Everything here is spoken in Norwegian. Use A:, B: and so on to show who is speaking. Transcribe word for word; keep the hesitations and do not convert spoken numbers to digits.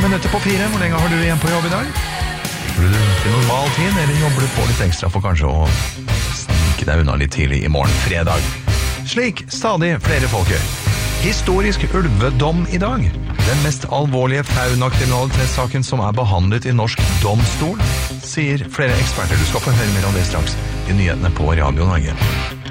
A: minutter på fire. Hvor lenge har du igjen på jobb i dag? Jobber du til normal tid, eller jobber du på litt ekstra for kanskje å snike deg unna litt tidlig i morgen, fredag? Slik stadig flere folk gjør. Historisk ulvedom i dag. Den mest alvorlige fauna-kriminalitetssaken som er behandlet i norsk domstol, sier flere eksperter. Du skal få høre mer om det straks i nyhetene på Radio Norge.